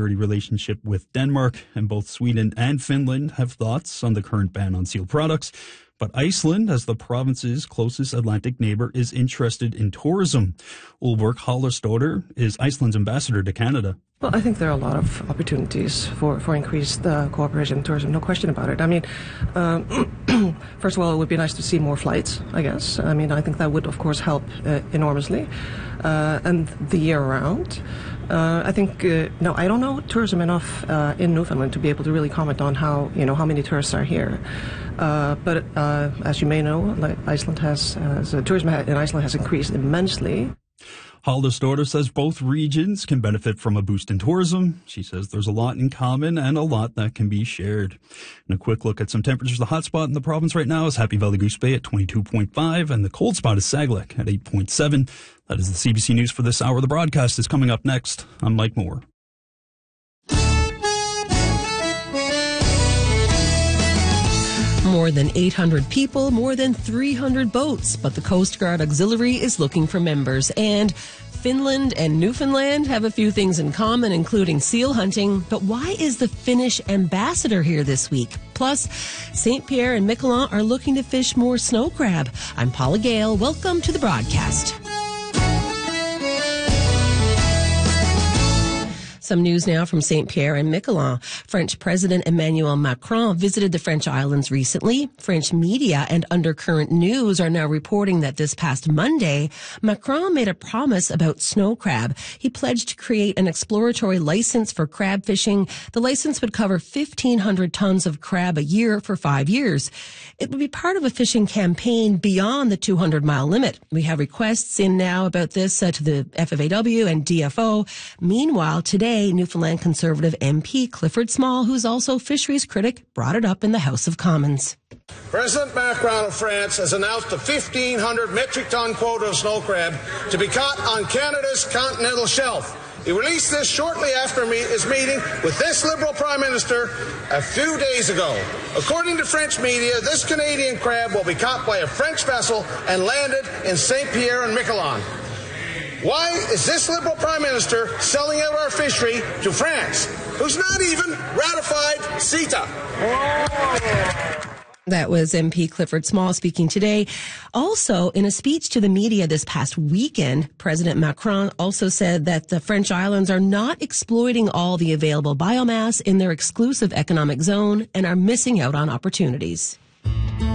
security relationship with Denmark, and both Sweden and Finland have thoughts on the current ban on seal products. But Iceland, as the province's closest Atlantic neighbor, is interested in tourism. Ulborg Hallesdotter is Iceland's ambassador to Canada. Well, I think there are a lot of opportunities for increased cooperation in tourism, no question about it. I mean, first of all, it would be nice to see more flights, I guess. I mean, I think that would, of course, help enormously. And the year round. I think, no, I don't know tourism enough in Newfoundland to be able to really comment on how many tourists are here. But as you may know, Iceland tourism in Iceland has increased immensely. Hallesdotter says both regions can benefit from a boost in tourism. She says there's a lot in common and a lot that can be shared. And a quick look at some temperatures. The hot spot in the province right now is Happy Valley Goose Bay at 22.5, and the cold spot is Saglec at 8.7. That is the CBC News for this hour. The broadcast is coming up next. I'm Mike Moore. More than 800 people, more than 300 boats, but the Coast Guard Auxiliary is looking for members. And Finland and Newfoundland have a few things in common, including seal hunting. But why is the Finnish ambassador here this week? Plus, St. Pierre and Miquelon are looking to fish more snow crab. I'm Paula Gale. Welcome to the broadcast. Some news now from St. Pierre and Miquelon. French President Emmanuel Macron visited the French islands recently. French media and Undercurrent News are now reporting that this past Monday, Macron made a promise about snow crab. He pledged to create an exploratory license for crab fishing. The license would cover 1,500 tons of crab a year for 5 years. It would be part of a fishing campaign beyond the 200-mile limit. We have requests in now about this to the FFAW and DFO. Meanwhile, today, Newfoundland Conservative MP Clifford Small, who's also fisheries critic, brought it up in the House of Commons. President Macron of France has announced a 1,500 metric ton quota of snow crab to be caught on Canada's continental shelf. He released this shortly after his meeting with this Liberal Prime Minister a few days ago. According to French media, this Canadian crab will be caught by a French vessel and landed in St. Pierre and Miquelon. Why is this Liberal Prime Minister selling out our fishery to France, who's not even ratified CETA? That was MP Clifford Small speaking today. Also, in a speech to the media this past weekend, President Macron also said that the French islands are not exploiting all the available biomass in their exclusive economic zone and are missing out on opportunities.